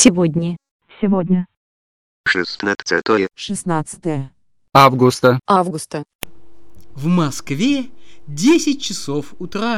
Сегодня. Сегодня. 16 августа. Августа. В Москве 10 часов утра.